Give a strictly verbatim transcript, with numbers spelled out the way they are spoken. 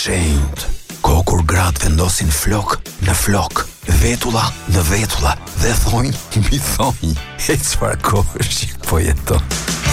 shenjt. Ko kur gratë vendosin flok në flok, vetulla në vetulla dhe thonjë mi thonjë. E çfarë kohësh po jeton?